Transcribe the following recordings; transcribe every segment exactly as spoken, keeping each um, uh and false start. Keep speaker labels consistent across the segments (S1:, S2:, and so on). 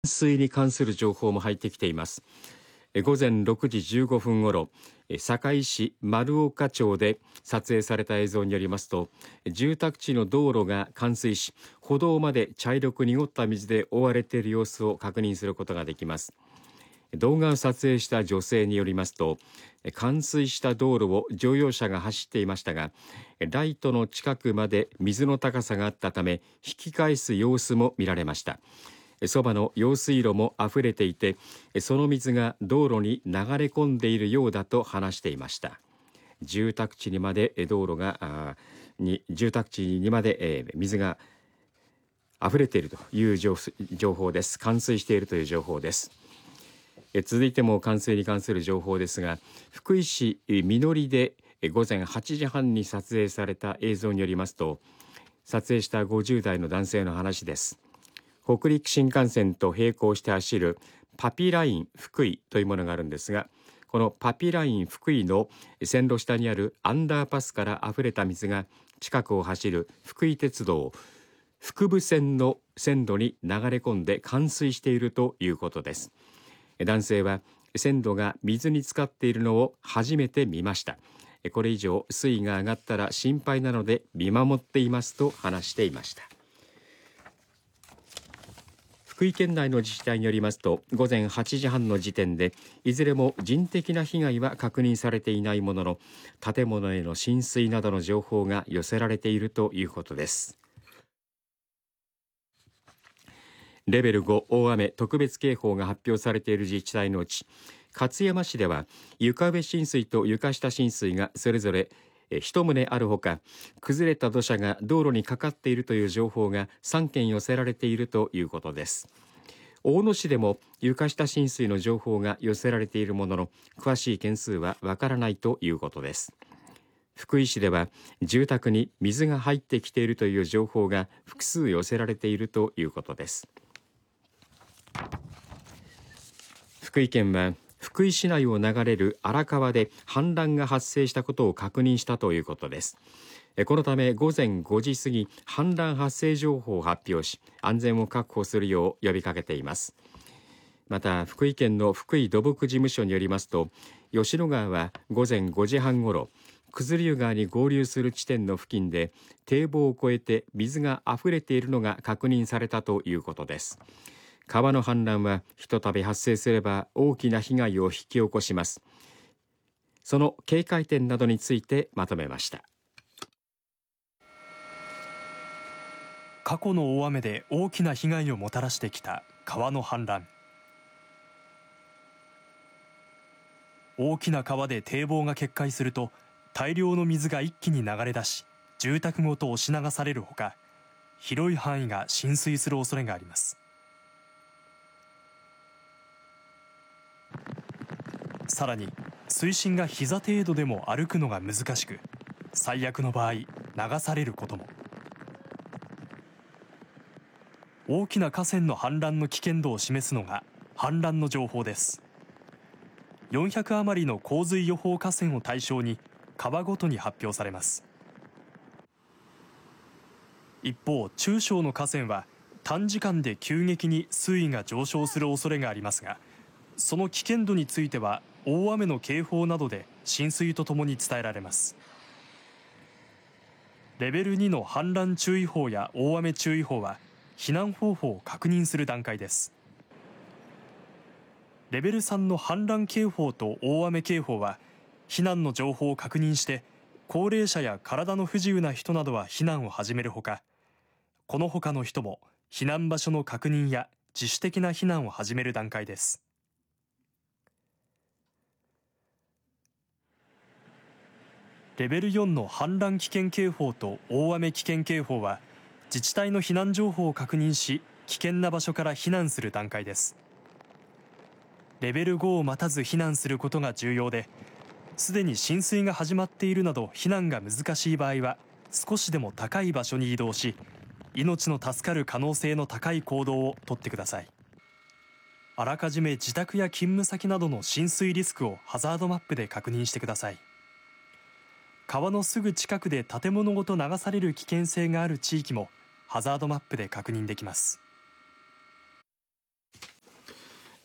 S1: 水に関する情報も入ってきています。午前ろくじじゅうごふんごろ、堺市丸岡町で撮影された映像によりますと、住宅地の道路が冠水し、歩道まで茶色く濁った水で覆われている様子を確認することができます。動画を撮影した女性によりますと、冠水した道路を乗用車が走っていましたが、ライトの近くまで水の高さがあったため、引き返す様子も見られました。そばの用水路も溢れていて、その水が道路に流れ込んでいるようだと話していました。住宅地にまで道路がに住宅地にまで水が溢れているという情報です。冠水しているという情報です。続いても冠水に関する情報ですが、福井市みのりで午前はちじはんに撮影された映像によりますと、撮影したごじゅうだいの男性の話です。北陸新幹線と並行して走るパピライン福井というものがあるんですが、このパピライン福井の線路下にあるアンダーパスから溢れた水が近くを走る福井鉄道福部線の線路に流れ込んで冠水しているということです。男性は線路が水に浸かっているのを初めて見ました。これ以上水位が上がったら心配なので見守っていますと話していました。福井県内の自治体によりますと、午前はちじはんの時点でいずれも人的な被害は確認されていないものの、建物への浸水などの情報が寄せられているということです。レベルご大雨特別警報が発表されている自治体のうち、勝山市では床上浸水と床下浸水がそれぞれ一棟あるほか、崩れた土砂が道路にかかっているという情報がさんけん寄せられているということです。大野市でも床下浸水の情報が寄せられているものの、詳しい件数はわからないということです。福井市では住宅に水が入ってきているという情報が複数寄せられているということです。福井県は福井市内を流れる荒川で氾濫が発生したことを確認したということです。このため午前ごじ過ぎ、氾濫発生情報を発表し、安全を確保するよう呼びかけています。また福井県の福井土木事務所によりますと、吉野川は午前ごじはんごろ、九頭竜川に合流する地点の付近で堤防を越えて水があふれているのが確認されたということです。川の氾濫はひとたび発生すれば大きな被害を引き起こします。その警戒点などについてまとめました。
S2: 過去の大雨で大きな被害をもたらしてきた川の氾濫。大きな川で堤防が決壊すると、大量の水が一気に流れ出し、住宅ごと押し流されるほか、広い範囲が浸水する恐れがあります。さらに水深が膝程度でも歩くのが難しく、最悪の場合流されることも。大きな河川の氾濫の危険度を示すのが氾濫の情報です。よんひゃく余りの洪水予報河川を対象に川ごとに発表されます。一方、中小の河川は短時間で急激に水位が上昇する恐れがありますが、その危険度については大雨の警報などで浸水とともに伝えられます。レベルにの氾濫注意報や大雨注意報は避難方法を確認する段階です。レベルさんの氾濫警報と大雨警報は避難の情報を確認して、高齢者や体の不自由な人などは避難を始めるほか、この他の人も避難場所の確認や自主的な避難を始める段階です。レベルよんの氾濫危険警報と大雨危険警報は自治体の避難情報を確認し、危険な場所から避難する段階です。レベルごを待たず避難することが重要で、すでに浸水が始まっているなど避難が難しい場合は少しでも高い場所に移動し、命の助かる可能性の高い行動をとってください。あらかじめ自宅や勤務先などの浸水リスクをハザードマップで確認してください。川のすぐ近くで建物ごと流される危険性がある地域もハザードマップで確認できます。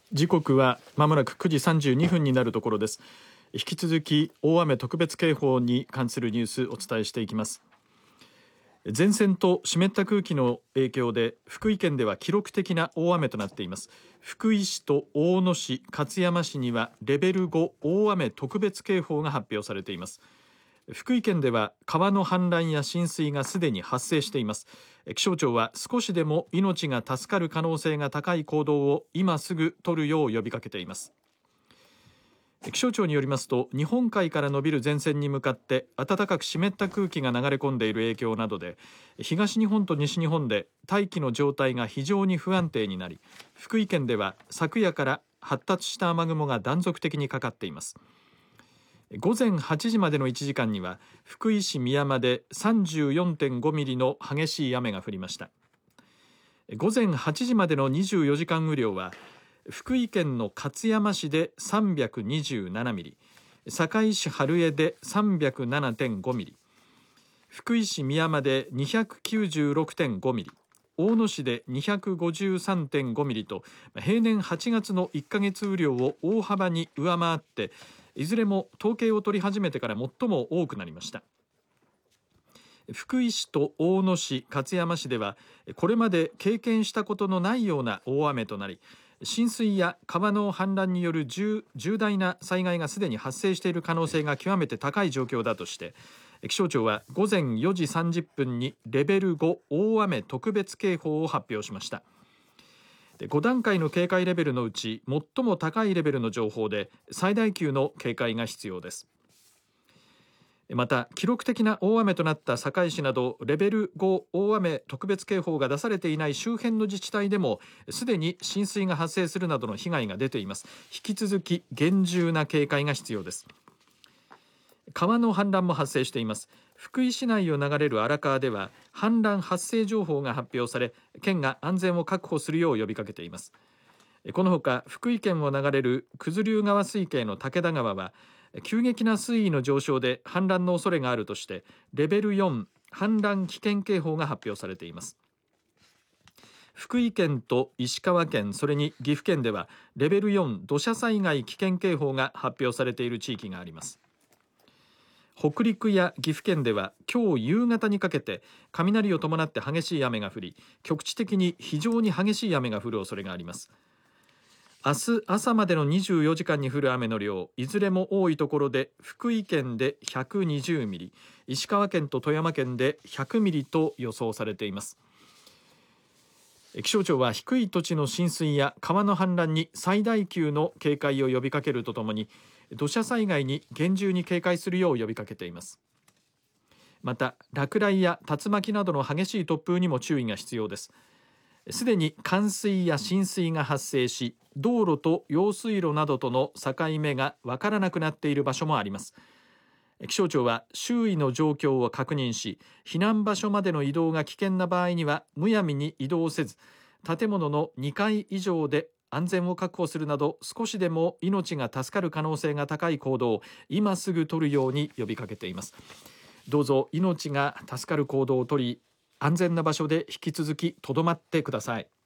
S3: 時刻はまもなくくじさんじゅうにふんになるところです。引き続き大雨特別警報に関するニュースをお伝えしていきます。前線と湿った空気の影響で福井県では記録的な大雨となっています。福井市と大野市、勝山市にはレベルご大雨特別警報が発表されています。福井県では川の氾濫や浸水がすでに発生しています。気象庁は少しでも命が助かる可能性が高い行動を今すぐ取るよう呼びかけています。気象庁によりますと、日本海から伸びる前線に向かって暖かく湿った空気が流れ込んでいる影響などで、東日本と西日本で大気の状態が非常に不安定になり、福井県では昨夜から発達した雨雲が断続的にかかっています。午前はちじまでのいちじかんには福井市宮山で さんじゅうよんてんご ミリの激しい雨が降りました。午前はちじまでのにじゅうよじかん雨量は福井県の勝山市でさんびゃくにじゅうななミリ、坂井市春江で さんびゃくななてんご ミリ、福井市宮山で にひゃくきゅうじゅうろくてんご ミリ、大野市で にひゃくごじゅうさんてんご ミリと平年はちがつのいっかげつ雨量を大幅に上回って、いずれも統計を取り始めてから最も多くなりました。福井市と大野市、勝山市ではこれまで経験したことのないような大雨となり、浸水や川の氾濫による 重, 重大な災害がすでに発生している可能性が極めて高い状況だとして、気象庁は午前よじさんじゅっぷんにレベルご大雨特別警報を発表しました。ご段階の警戒レベルのうち最も高いレベルの情報で最大級の警戒が必要です。また記録的な大雨となった堺市などレベルご大雨特別警報が出されていない周辺の自治体でもすでに浸水が発生するなどの被害が出ています。引き続き厳重な警戒が必要です。川の氾濫も発生しています。福井市内を流れる荒川では氾濫発生情報が発表され、県が安全を確保するよう呼びかけています。このほか福井県を流れる九頭竜川水系の武田川は急激な水位の上昇で氾濫の恐れがあるとしてレベルよん氾濫危険警報が発表されています。福井県と石川県、それに岐阜県ではレベルよん土砂災害危険警報が発表されている地域があります。北陸や岐阜県では今日夕方にかけて雷を伴って激しい雨が降り、局地的に非常に激しい雨が降る恐れがあります。明日朝までのにじゅうよじかんに降る雨の量、いずれも多いところで福井県でひゃくにじゅうミリ、石川県と富山県でひゃくミリと予想されています。気象庁は低い土地の浸水や川の氾濫に最大級の警戒を呼びかけるとともに、土砂災害に厳重に警戒するよう呼びかけています。また落雷や竜巻などの激しい突風にも注意が必要です。すでに冠水や浸水が発生し、道路と用水路などとの境目が分からなくなっている場所もあります。気象庁は周囲の状況を確認し、避難場所までの移動が危険な場合にはむやみに移動せず、建物のにかい以上で安全を確保するなど少しでも命が助かる可能性が高い行動を今すぐ取るように呼びかけています。どうぞ命が助かる行動を取り、安全な場所で引き続きとどまってください。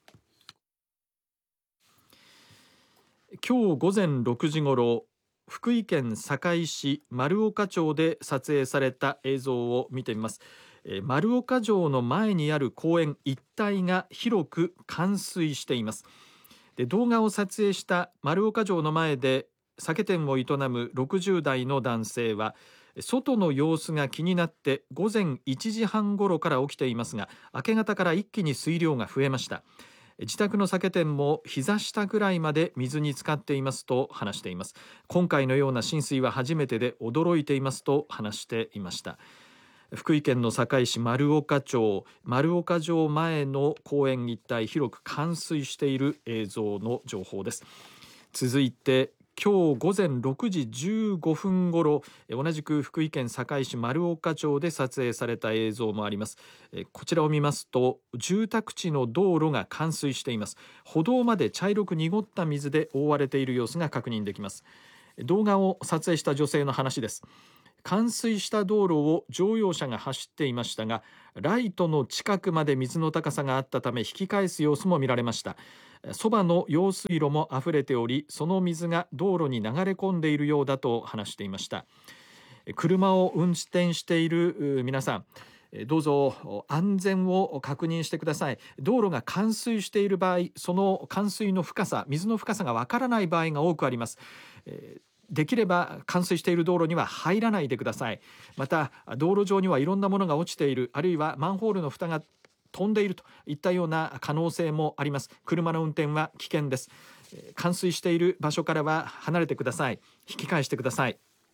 S3: 今日午前ろくじごろ、福井県坂井市丸岡町で撮影された映像を見てみます。丸岡城の前にある公園一帯が広く冠水しています。で動画を撮影した丸岡城の前で酒店を営むろくじゅうだいの男性は、外の様子が気になって午前いちじはんごろから起きていますが、明け方から一気に水量が増えました。自宅の酒店も膝下ぐらいまで水に浸かっていますと話しています。今回のような浸水は初めてで驚いていますと話していました。福井県の坂井市丸岡町、丸岡城前の公園一帯広く冠水している映像の情報です。続いて今日午前ろくじじゅうごふんごろ、同じく福井県坂井市丸岡町で撮影された映像もあります。こちらを見ますと住宅地の道路が冠水しています。歩道まで茶色く濁った水で覆われている様子が確認できます。動画を撮影した女性の話です。冠水した道路を乗用車が走っていましたが、ライトの近くまで水の高さがあったため引き返す様子も見られました。 そばの用水路も溢れており、その水が道路に流れ込んでいるようだと話していました。車を運転している皆さん、どうぞ安全を確認してください。道路が冠水している場合、その冠水の深さ、水の深さがわからない場合が多くあります。できれば冠水している道路には入らないでください。また道路上にはいろんなものが落ちている、あるいはマンホールの蓋が飛んでいるといったような可能性もあります。車の運転は危険です。冠水している場所からは離れてください。引き返してください。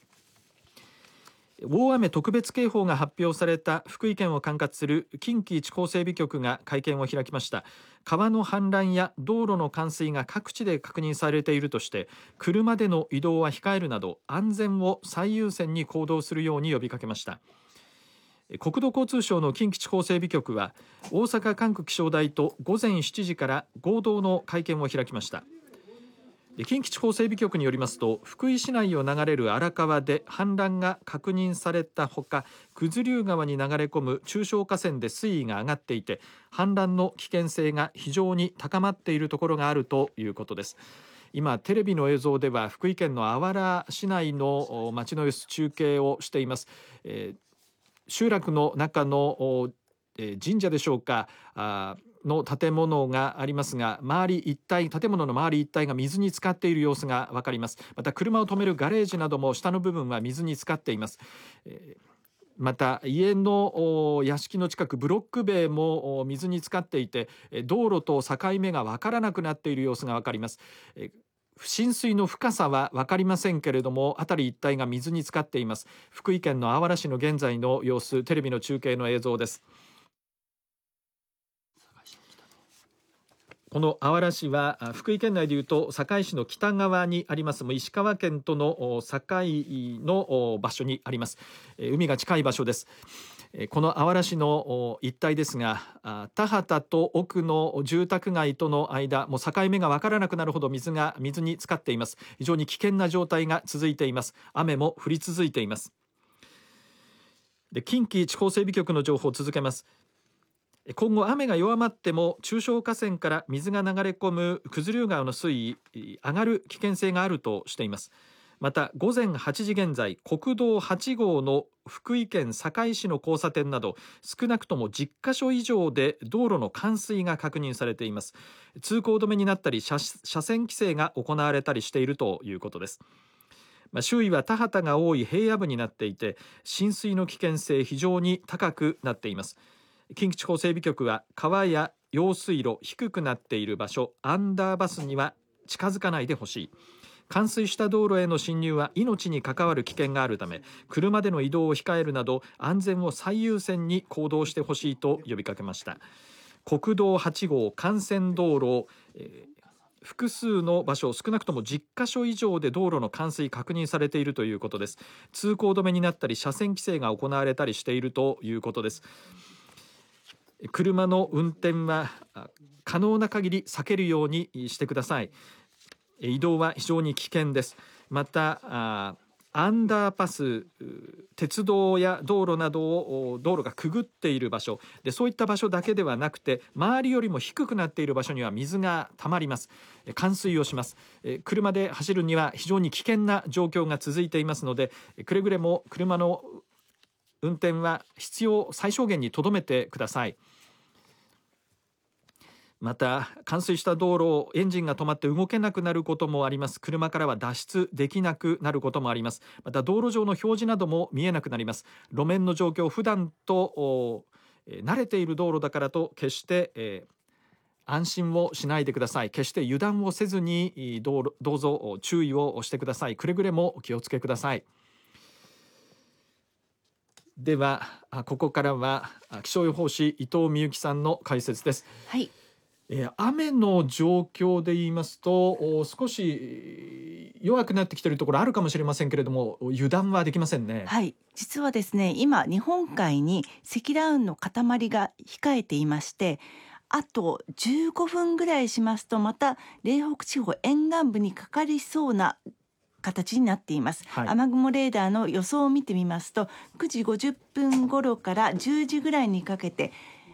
S3: 大雨特別警報が発表された福井県を管轄する近畿地方整備局が会見を開きました。川の氾濫や道路の冠水が各地で確認されているとして、車での移動は控えるなど安全を最優先に行動するように呼びかけました。国土交通省の近畿地方整備局は大阪管区気象台と午前しちじから合同の会見を開きました。近畿地方整備局によりますと、福井市内を流れる荒川で氾濫が確認されたほか、九頭竜川に流れ込む中小河川で水位が上がっていて、氾濫の危険性が非常に高まっているところがあるということです。今テレビの映像では福井県のあわら市内の町の様子中継をしています。えー、集落の中の神社でしょうか、あの建物がありますが、周り一帯、建物の周り一帯が水に浸かっている様子が分かります。また車を止めるガレージなども下の部分は水に浸かっています。えー、また家の屋敷の近くブロック塀も水に浸かっていて、道路と境目が分からなくなっている様子が分かります。えー浸水の深さは分かりませんけれども、辺り一帯が水に浸かっています。福井県のあわら市の現在の様子、テレビの中継の映像です。このあわら市は福井県内でいうと坂井市の北側にあります。石川県との境の場所にあります。海が近い場所です。このあわら市の一帯ですが、田畑と奥の住宅街との間、もう境目が分からなくなるほど水が水に浸かっています。非常に危険な状態が続いています。雨も降り続いています。で、近畿地方整備局の情報を続けます。今後雨が弱まっても中小河川から水が流れ込む九頭竜川の水位上がる危険性があるとしています。また午前はちじ現在、国道はち号の福井県坂井市の交差点など少なくともじゅっカ所以上で道路の冠水が確認されています。通行止めになったり 車, 車線規制が行われたりしているということです。まあ、周囲は田畑が多い平野部になっていて、浸水の危険性非常に高くなっています。近畿地方整備局は川や用水路、低くなっている場所、アンダーパスには近づかないでほしい。冠水した道路への侵入は命に関わる危険があるため、車での移動を控えるなど安全を最優先に行動してほしいと呼びかけました。国道はち号幹線道路、えー、複数の場所、少なくともじゅっカ所以上で道路の冠水確認されているということです。通行止めになったり車線規制が行われたりしているということです。車の運転は可能な限り避けるようにしてください。移動は非常に危険です。またアンダーパス、鉄道や道路などを道路がくぐっている場所で、そういった場所だけではなくて周りよりも低くなっている場所には水がたまります。冠水をします。車で走るには非常に危険な状況が続いていますので、くれぐれも車の運転は必要最小限にとどめてください。また冠水した道路、エンジンが止まって動けなくなることもあります。車からは脱出できなくなることもあります。また道路上の表示なども見えなくなります。路面の状況、普段と慣れている道路だからと決して、えー、安心をしないでください。決して油断をせずにどう、どうぞ注意をしてください。くれぐれもお気をつけください。ではここからは気象予報士伊藤美幸さんの解説です。
S4: はい、
S3: えー、雨の状況で言いますと少し弱くなってきているところあるかもしれませんけれども、油断はできませんね。
S4: はい、実はですね、今日本海に積乱雲の塊が控えていまして、あとじゅうごふんぐらいしますとまた嶺北地方沿岸部にかかりそうな形になっています。はい、雨雲レーダーの予想を見てみますと、くじごじゅっぷん頃からじゅうじぐらいにかけて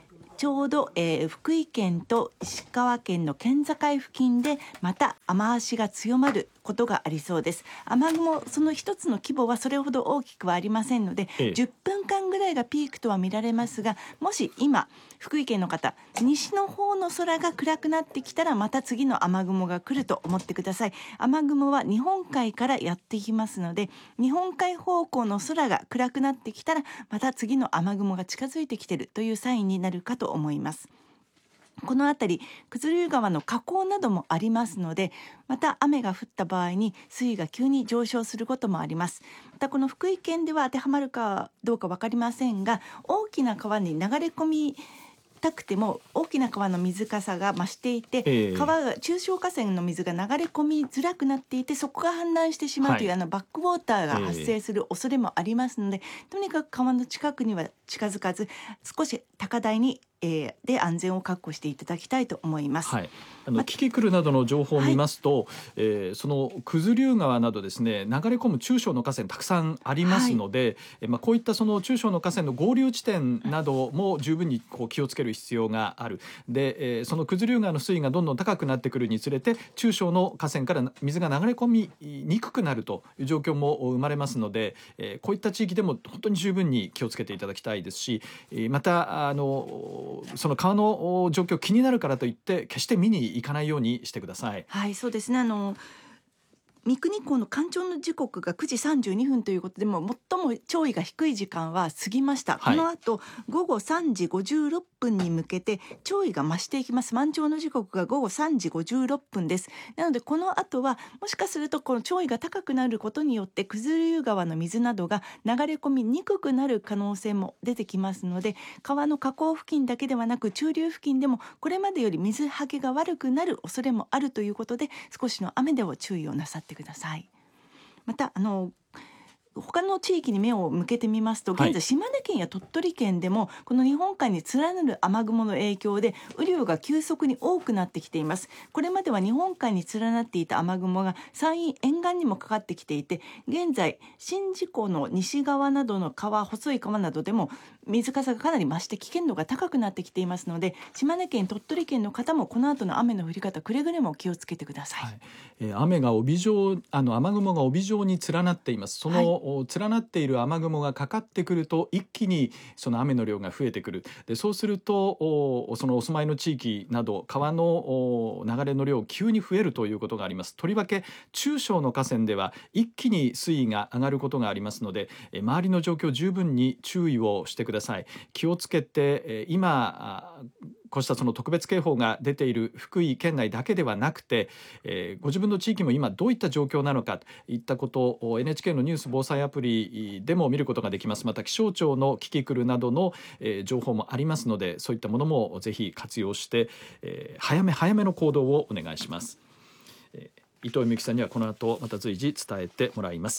S4: ちょうど、えー、福井県と石川県の県境付近でまた雨足が強まることがありそうです。雨雲その一つの規模はそれほど大きくはありませんので、
S3: ええ、
S4: じゅっぷんかんぐらいがピークとは見られますが、もし今福井県の方西の方の空が暗くなってきたらまた次の雨雲が来ると思ってください。雨雲は日本海からやってきますので、日本海方向の空が暗くなってきたらまた次の雨雲が近づいてきているというサインになるかと思います。この辺り九頭竜川の河口などもありますので、また雨が降った場合に水位が急に上昇することもあります。またこの福井県では当てはまるかどうか分かりませんが、大きな川に流れ込みたくても大きな川の水かさが増していて、えー、川が中小河川の水が流れ込みづらくなっていて、そこが氾濫してしまうという、はい、あのバックウォーターが発生する恐れもありますので、えー、とにかく川の近くには近づかず少し高台にえー、で安全を確保していただきたいと思います。
S3: はい、あのキキクルなどの情報を見ますと、はい、えー、その九頭竜川などですね、流れ込む中小の河川たくさんありますので、はい、まあ、こういったその中小の河川の合流地点なども十分にこう気をつける必要がある。で、えー、その九頭竜川の水位がどんどん高くなってくるにつれて中小の河川から水が流れ込みにくくなるという状況も生まれますので、えー、こういった地域でも本当に十分に気をつけていただきたいですし、またあのその川の状況気になるからといって決して見に行かないようにしてください。
S4: はい、そうですね。あの三国港の干潮の時刻がくじさんじゅうにふんということで、も最も潮位が低い時間は過ぎました。はい、この後午後さんじごじゅうろっぷんに向けて潮位が増していきます。満潮の時刻が午後さんじごじゅうろっぷんです。なのでこの後はもしかするとこの潮位が高くなることによって九頭竜川の水などが流れ込みにくくなる可能性も出てきますので、川の河口付近だけではなく中流付近でもこれまでより水はけが悪くなる恐れもあるということで、少しの雨でも注意をなさってください。またあの他の地域に目を向けてみますと、現在島根県や鳥取県でもこの日本海に連なる雨雲の影響で雨量が急速に多くなってきています。これまでは日本海に連なっていた雨雲が山陰沿岸にもかかってきていて、現在宍道湖の西側などの川、細い川などでも水かさがかなり増して危険度が高くなってきていますので、島根県鳥取県の方もこの後の雨の降り方くれぐれも気をつけてください。はい、
S3: えー、雨が帯状あの雨雲が帯状に連なっています。その、はい、連なっている雨雲がかかってくると一気にその雨の量が増えてくる。でそうするとそのお住まいの地域など川の流れの量急に増えるということがあります。とりわけ中小の河川では一気に水位が上がることがありますので、周りの状況十分に注意をしてください。気をつけて今こうしたその特別警報が出ている福井県内だけではなくて、えー、ご自分の地域も今どういった状況なのかといったことを エヌエイチケー のニュース防災アプリでも見ることができます。また気象庁のキキクルなどの、えー、情報もありますので、そういったものもぜひ活用して、えー、早め早めの行動をお願いします。えー、伊藤美幸さんにはこの後また随時伝えてもらいます。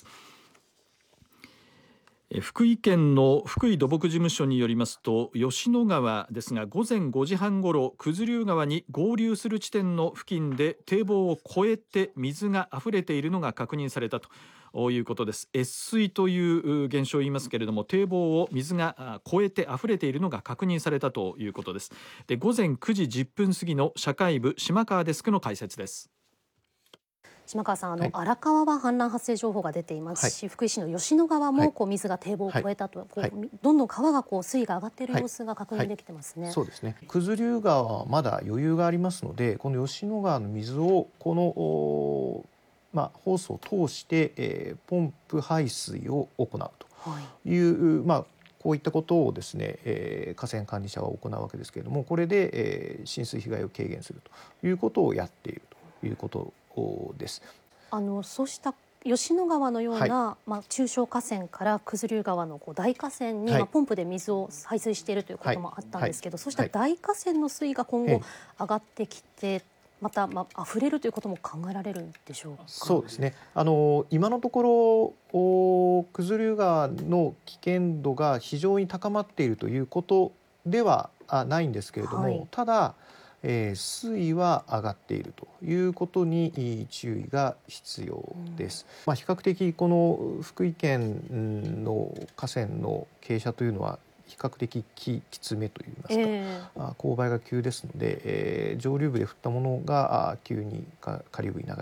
S3: 福井県の福井土木事務所によりますと、吉野川ですが午前ごじはんごろ九頭竜川に合流する地点の付近で堤防を越えて水があふれているのが確認されたということです。越水という現象を言いますけれども、堤防を水が越えてあふれているのが確認されたということです。で午前くじじゅっぷん過ぎの社会部島川デスクの解説です。
S5: 島川さん、あの、
S3: はい、
S5: 荒川は氾濫発生情報が出ていますし、はい、福井市の吉野川もこう水が堤防を越えたと、はい、こう、はい、どんどん川がこう水位が上がっている様子が確認できてますね。
S6: はいはい、そうですね。九頭竜川はまだ余裕がありますので、この吉野川の水をこの、まあ、ホースを通して、えー、ポンプ排水を行うという、はい、まあこういったことをですね、えー、河川管理者は行うわけですけれども、これで、えー、浸水被害を軽減するということをやっているということです。
S5: あのそうした吉野川のような、はい、まあ、中小河川から九頭竜川のこう大河川に、はい、まあ、ポンプで水を排水しているということもあったんですけど、はいはい、そうした大河川の水位が今後上がってきて、また、まあ、溢れるということも考えられるんでしょうか。
S6: そうですね。あの今のところ九頭竜川の危険度が非常に高まっているということではないんですけれども、はい、ただえー、水位は上がっているということに注意が必要です。うん、まあ、比較的この福井県の河川の傾斜というのは比較的ききつめといいますか、
S5: えー、
S6: あ勾配が急ですので、えー、上流部で降ったものがあ急にか下流部に流